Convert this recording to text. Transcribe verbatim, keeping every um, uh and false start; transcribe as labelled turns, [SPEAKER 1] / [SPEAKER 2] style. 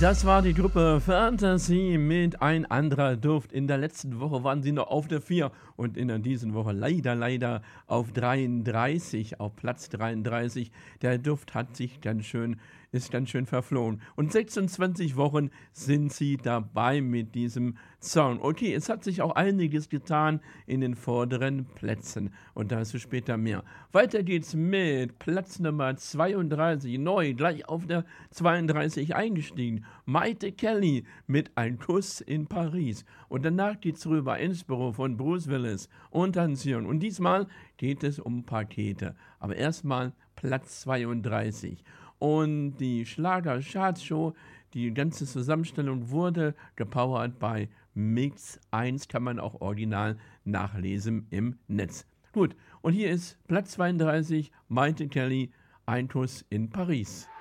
[SPEAKER 1] Das war die Gruppe Fantasy mit Ein anderer Duft. In der letzten Woche waren sie noch auf der vier und in der diesen Woche leider, leider auf dreiunddreißig, auf Platz dreiunddreißig. Der Duft hat sich ganz schön, ist ganz schön verflogen. Und sechsundzwanzig Wochen sind sie dabei mit diesem Song. Okay, es hat sich auch einiges getan in den vorderen Plätzen und dazu später mehr. Weiter geht's mit Platz Nummer zweiunddreißig, neu, gleich auf der zweiunddreißig eingestiegen. Maite Kelly mit Ein Kuss in Paris. Und danach geht's rüber ins Büro von Bruce Willis und Tanzion. Und diesmal geht es um Pakete. Aber erstmal Platz zweiunddreißig. Und die Schlager-Charts-Show, die ganze Zusammenstellung wurde gepowert bei Mix eins, kann man auch original nachlesen im Netz. Gut, und hier ist Platz zweiunddreißig, Maite Kelly, Ein Kuss in Paris.